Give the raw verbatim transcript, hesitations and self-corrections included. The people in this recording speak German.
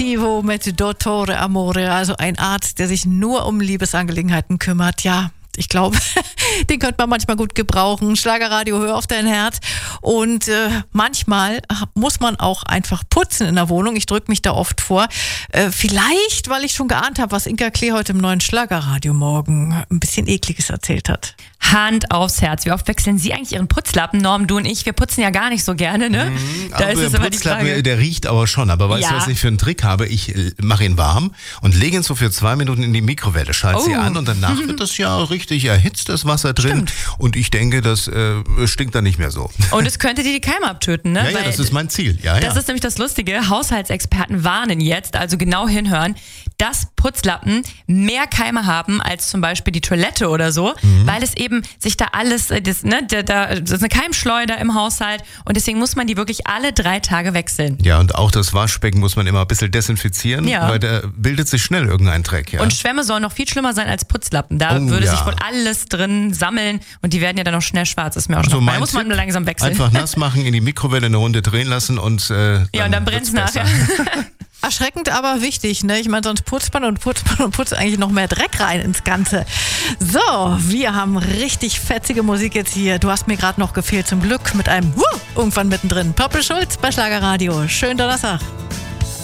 Ivo mit Dottore Amore, also ein Arzt, der sich nur um Liebesangelegenheiten kümmert. Ja, ich glaube, den könnte man manchmal gut gebrauchen. Schlagerradio, hör auf dein Herz. Und äh, manchmal muss man auch einfach putzen in der Wohnung. Ich drücke mich da oft vor. Äh, vielleicht, weil ich schon geahnt habe, was Inka Klee heute im neuen Schlagerradio morgen ein bisschen Ekliges erzählt hat. Hand aufs Herz. Wie oft wechseln Sie eigentlich Ihren Putzlappen? Norm, du und ich, wir putzen ja gar nicht so gerne, ne? Mhm, da ist es der immer die Putzlappen, Frage. der riecht aber schon. Aber weißt Ja. du, was ich für einen Trick habe? Ich mache ihn warm und lege ihn so für zwei Minuten in die Mikrowelle, schalte Oh. sie an und danach wird das ja richtig erhitzt, das Wasser drin. Stimmt. Und ich denke, das äh, stinkt dann nicht mehr so. Und es könnte dir die Keime abtöten, ne? Ja, ja, Weil das ist mein Ziel. Ja, ja. Das ist nämlich das Lustige. Haushaltsexperten warnen jetzt, also genau hinhören, dass Putzlappen mehr Keime haben als zum Beispiel die Toilette oder so, Mhm. weil es eben sich da alles, äh, das, ne, da, da, das ist eine Keimschleuder im Haushalt und deswegen muss man die wirklich alle drei Tage wechseln. Ja, und auch das Waschbecken muss man immer ein bisschen desinfizieren, Ja. weil da bildet sich schnell irgendein Dreck. Ja. Und Schwämme sollen noch viel schlimmer sein als Putzlappen. Da Oh, würde ja. sich wohl alles drin sammeln und die werden ja dann noch schnell schwarz. Ist mir auch schon Also aufgefallen. mein Da muss man Tipp, langsam wechseln. Einfach nass machen, in die Mikrowelle eine Runde drehen lassen und äh, ja, und dann brennt es wird's nachher. besser. Erschreckend, aber wichtig, ne? Ich meine, sonst putzt man und putzt man und putzt eigentlich noch mehr Dreck rein ins Ganze. So, wir haben richtig fetzige Musik jetzt hier. Du hast mir gerade noch gefehlt, zum Glück mit einem Wuh, irgendwann mittendrin. Purple Schulz bei Schlagerradio. Schönen Donnerstag.